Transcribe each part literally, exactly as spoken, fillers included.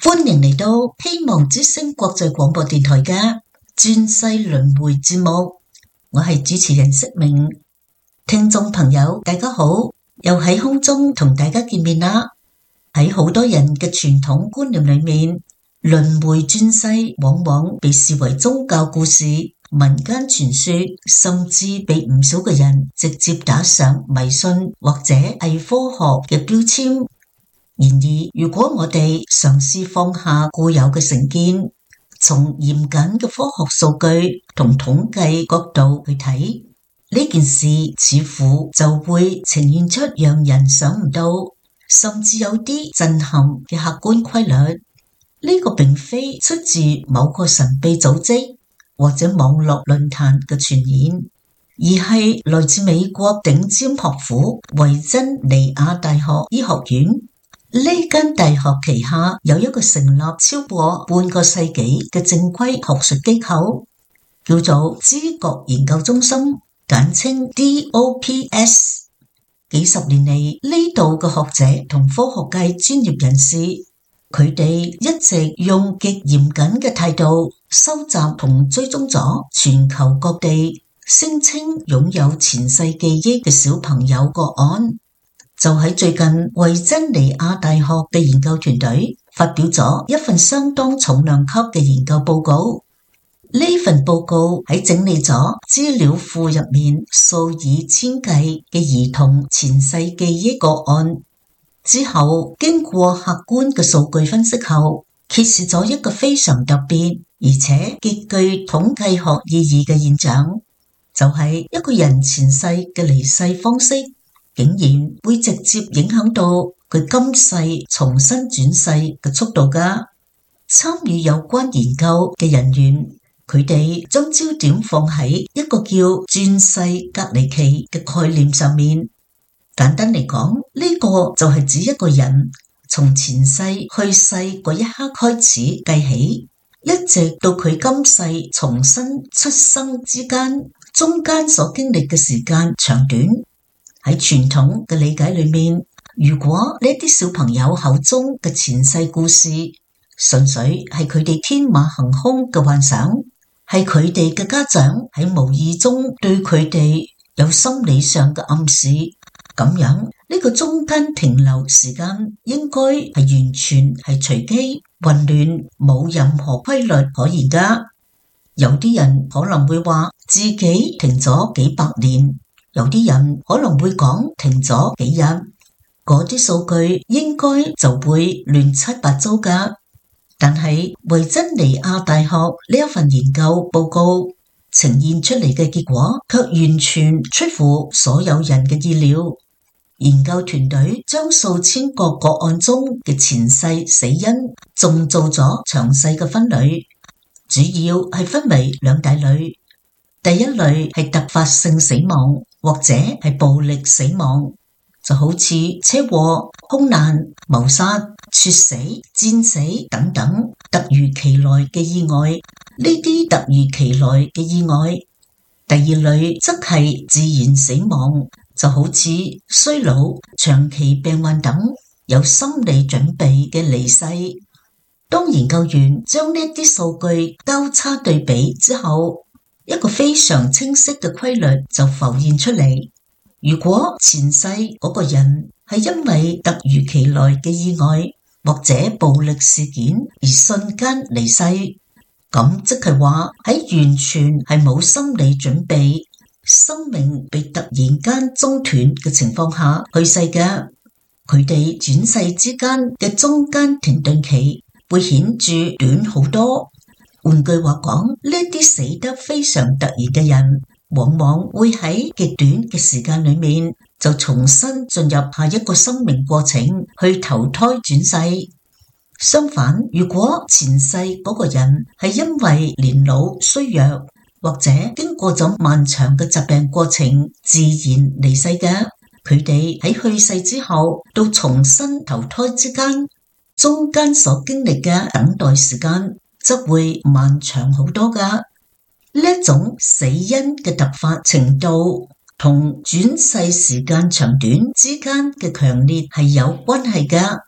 歡迎嚟到希望之聲國際廣播電台嘅轉世輪迴節目，我係主持人釋明。聽眾朋友大家好，又喺空中同大家見面啦。喺好多人嘅傳統觀念裏面，輪迴轉世往往被視為宗教故事、民間傳說，甚至被唔少嘅人直接打上迷信或者係科學嘅標籤。然而，如果我哋嘗試放下固有嘅成見，從嚴謹嘅科學數據同統計角度去睇，呢件事似乎就會呈現出讓人想唔到，甚至有啲震撼嘅客觀規律。呢個並非出自某個神秘組織或者網絡論壇嘅傳言，而係來自美國頂尖學府維珍尼亞大學醫學院。呢間大學旗下有一個成立超過半個世紀嘅正規學術機構，叫做知覺研究中心，簡稱 D O P S。 幾十年嚟，呢度嘅學者同科學界專業人士，佢哋一直用極嚴謹嘅態度收集同追蹤咗全球各地聲稱擁有前世記憶嘅小朋友個案。就喺最近，維珍尼亞大學嘅研究團隊發表咗一份相當重量級嘅研究報告。呢份報告喺整理咗資料庫入面數以千計嘅兒童前世記憶個案之後，經過客觀嘅數據分析後，揭示咗一個非常特別而且極具統計學意義嘅現象，就係一個人前世嘅離世方式竟然會直接影響到佢今世重新轉世嘅速度㗎。參與有關研究嘅人員，佢哋將焦點放喺一個叫轉世隔離期嘅概念上面。簡單嚟講，呢個就係指一個人從前世去世嗰一刻開始計起，一直到佢今世重新出生之間，中間所經歷嘅時間長短。喺傳統嘅理解裏面，如果呢啲小朋友口中嘅前世故事純粹係佢哋天馬行空嘅幻想，係佢哋嘅家長喺無意中對佢哋有心理上嘅暗示，咁樣呢個中間停留時間應該係完全係隨機混亂，冇任何規律可言㗎。有啲人可能會話自己停咗幾百年，有啲人可能會講停咗幾日，嗰啲數據應該就會亂七八糟㗎。但係維珍尼亞大學呢一份研究報告呈現出嚟嘅結果卻完全出乎所有人嘅意料。研究團隊將數千個個案中嘅前世死因仲做咗詳細嘅分類，主要係分為兩大類。第一類係突發性死亡或者係暴力死亡，就好似車禍、空難、謀殺、猝死、戰死等等突如其來嘅意外。呢啲突如其來嘅意外。第二類則係自然死亡，就好似衰老、長期病患等有心理準備嘅離世。當研究員將呢啲數據交叉對比之後，一個非常清晰嘅規律就浮現出嚟。如果前世嗰個人係因為突如其來嘅意外或者暴力事件而瞬間離世，咁即係話喺完全係冇心理準備，生命被突然間中斷嘅情況下去世嘅，佢哋轉世之間嘅中間停頓期會顯著短好多。換句話講，呢啲死得非常突然嘅人，往往會喺極短嘅時間裏面就重新進入下一個生命過程，去投胎轉世。相反，如果前世嗰個人係因為年老衰弱，或者經過咗漫長嘅疾病過程自然離世嘅，佢哋喺去世之後到重新投胎之間，中間所經歷嘅等待時間則會漫長好多㗎。呢一種死因嘅突發程度同轉世時間長短之間嘅強烈係有關係㗎。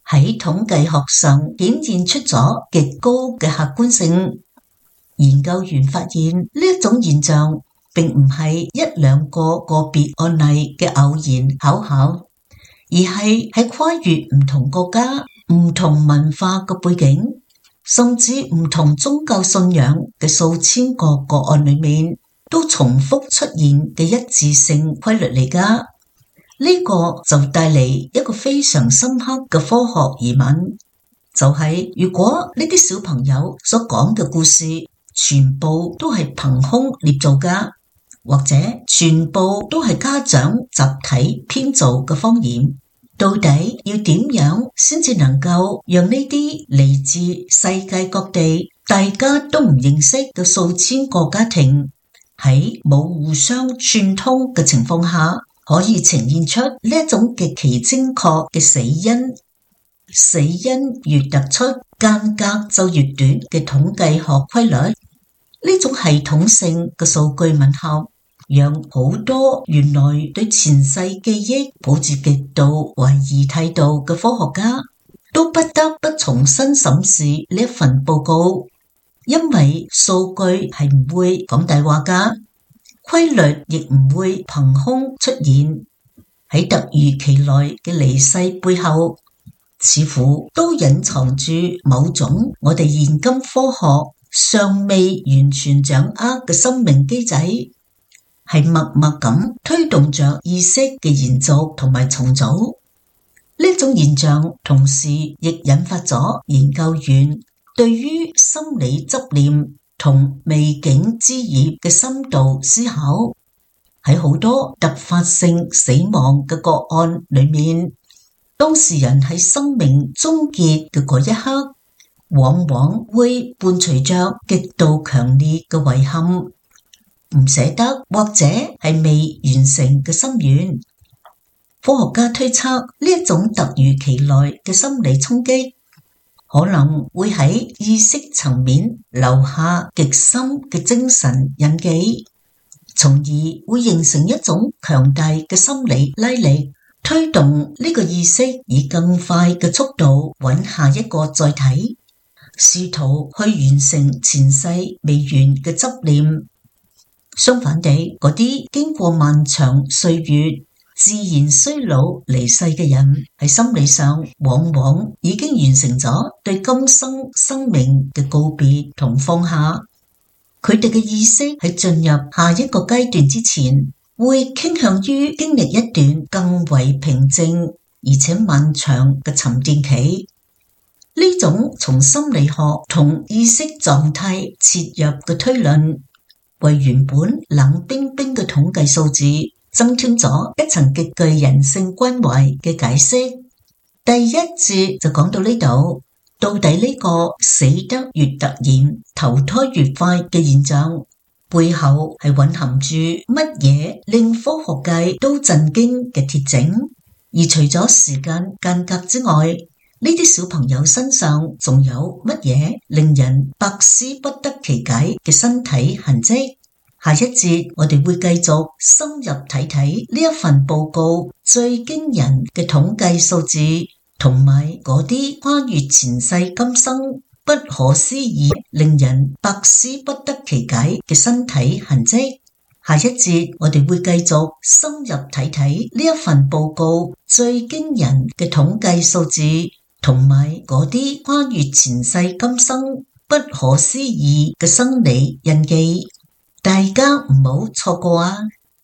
喺統計學上顯現出咗極高嘅客觀性。研究員發現呢一種現象並唔係一兩個個別案例嘅偶然巧巧，而係喺跨越唔同國家、唔同文化嘅背景，甚至唔同宗教信仰嘅數千個個案裏面都重複出現嘅一致性規律嚟㗎。呢個就帶嚟一個非常深刻嘅科學疑問，就係如果呢啲小朋友所講嘅故事全部都係憑空捏造㗎，或者全部都係家長集體編造嘅謊言，到底要點樣先至能夠讓呢啲嚟自世界各地大家都唔認識嘅數千個家庭喺冇互相串通嘅情況下，可以呈現出呢一種極其精確嘅死因，死因越突出，間隔就越短嘅統計學規律。呢種系統性嘅數據吻合，讓好多原來對前世記憶抱住極度懷疑態度嘅科學家，都不得不重新審視呢一份報告，因為數據係唔會講大話㗎。規律亦唔會憑空出現，喺突如其來嘅離世背後，似乎都隱藏住某種我哋現今科學尚未完全掌握嘅生命機制，係默默咁推動着意識嘅延續同埋重組。呢種現象同時亦引發咗研究員對於心理執念同未竟之業嘅深度思考。喺好多突發性死亡嘅個案裏面，當事人喺生命終結嘅嗰一刻，往往會伴隨着極度強烈嘅遺憾、唔捨得或者係未完成嘅心願。科學家推測呢一種突如其來嘅心理衝擊，可能會喺意識層面留下極深嘅精神印記，從而會形成一種強大嘅心理拉力，推動呢個意識以更快嘅速度揾下一個載體，試圖去完成前世未完嘅執念。相反地，嗰啲經過漫長歲月自然衰老離世嘅人，喺心理上往往已經完成咗對今生生命嘅告別同放下。佢哋嘅意識喺進入下一個階段之前，會傾向於經歷一段更為平靜而且漫長嘅沉澱期。呢種從心理學同意識狀態切入嘅推論，為原本冷冰冰嘅統計數字增添咗一層極具人性關懷嘅解釋。第一節就講到呢度，到底呢個死得越突然、投胎越快嘅現象，背後係蘊含住乜嘢令科學界都震驚嘅鐵證？而除咗時間間隔之外，呢啲小朋友身上仲有乜嘢令人百思不得其解嘅身體痕跡？下一節我哋會繼續深入睇睇呢一份報告最驚人嘅統計數字，同埋嗰啲關於前世今生不可思議、令人百思不得其解嘅身體痕跡。下一節我哋會繼續深入睇睇呢一份報告最驚人嘅統計數字，同埋嗰啲關於前世今生不可思議嘅生理印記。大家唔好錯過啊！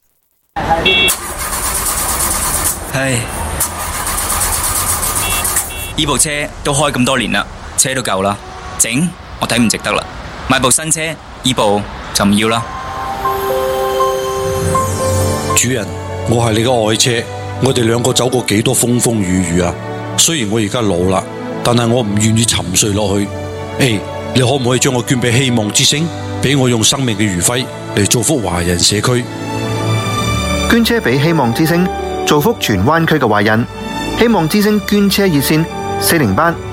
唉，呢部車都開咁多年啦，車都舊啦，整我睇唔值得啦，買部新車，呢部就唔要啦。 主人，我係你嘅愛車，我哋兩個走過幾多風風雨雨啊！雖然我而家老啦，但係我唔願意沉睡落去。誒，你可唔可以將我捐俾希望之星，俾我用生命嘅餘暉嚟造福華人社區？ 捐車俾希望之星，造福荃灣區嘅華人。希望之星捐車熱線：四零八